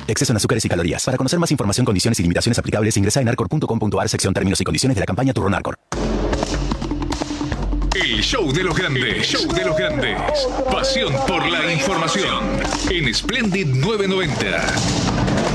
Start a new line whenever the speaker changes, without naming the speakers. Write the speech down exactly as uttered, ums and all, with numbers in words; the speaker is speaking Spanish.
Exceso en azúcares y calorías. Para conocer más información, condiciones y limitaciones aplicables, ingresa en arcor punto com punto ar, sección términos y condiciones de la campaña Turrón Arcor.
El show de los grandes. El show de los grandes. Pasión por la información. En Splendid novecientos noventa.